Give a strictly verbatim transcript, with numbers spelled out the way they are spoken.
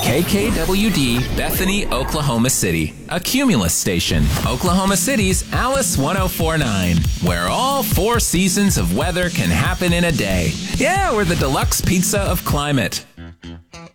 K K W D, Bethany, Oklahoma City, a Cumulus station. Oklahoma City's Alice one oh four point nine, where all four seasons of weather can happen in a day. Yeah, we're the deluxe pizza of climate.